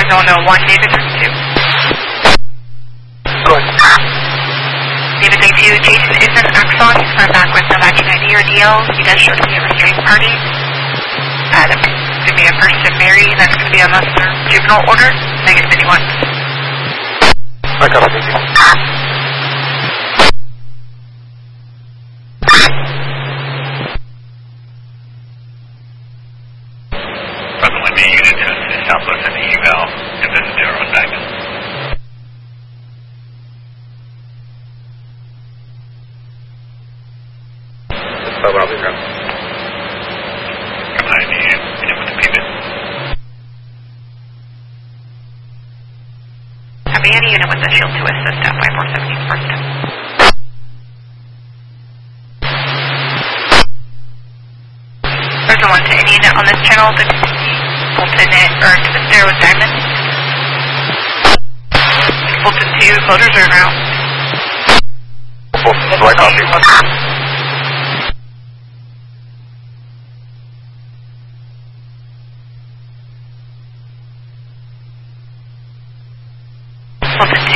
Arizona 1, David 2. Go ahead. David 2, Jason is an Axon. He's coming back with no 1990 or DL. He does show to be a restraining party. That's going to be a first and Mary. That's going to be a lesser juvenile order. Negative 51. I got it. Presently being unit to Southwest in the eval and visit there on Diamond. So Robbie Brown. Come on, unit with the pivot. Copy, any unit with the shield to assist at 5470 first. There's a 1 to any unit on this channel. The Fulton or there with Diamond. Fulton 2, loaders are around. Fulton, I copy. Fulton